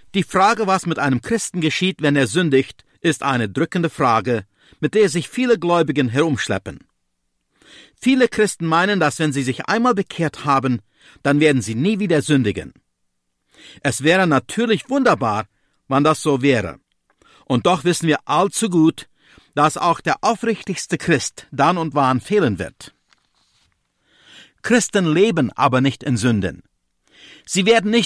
Die Frage, was mit einem Christen geschieht, wenn er sündigt, ist eine drückende Frage, mit der sich viele Gläubigen herumschleppen. Viele Christen meinen, dass wenn sie sich einmal bekehrt haben, dann werden sie nie wieder sündigen. Es wäre natürlich wunderbar, wenn das so wäre. Und doch wissen wir allzu gut, dass auch der aufrichtigste Christ dann und wann fehlen wird. Christen leben aber nicht in Sünden. Sie werden nicht